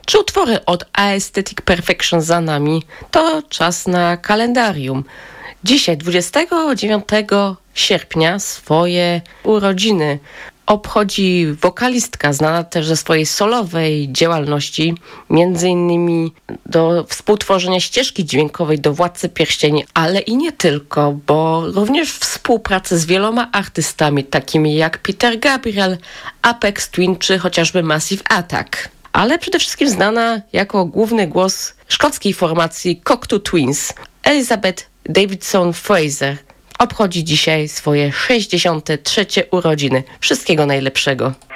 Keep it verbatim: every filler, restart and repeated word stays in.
Czy utwory od Aesthetic Perfection za nami, to czas na kalendarium. Dzisiaj, dwudziestego dziewiątego sierpnia, swoje urodziny obchodzi wokalistka znana też ze swojej solowej działalności, między innymi do współtworzenia ścieżki dźwiękowej do Władcy Pierścieni, ale i nie tylko, bo również współpracę z wieloma artystami, takimi jak Peter Gabriel, Aphex Twin czy chociażby Massive Attack. Ale przede wszystkim znana jako główny głos szkockiej formacji Cocteau Twins, Elizabeth Davidson-Fraser obchodzi dzisiaj swoje sześćdziesiąte trzecie urodziny. Wszystkiego najlepszego.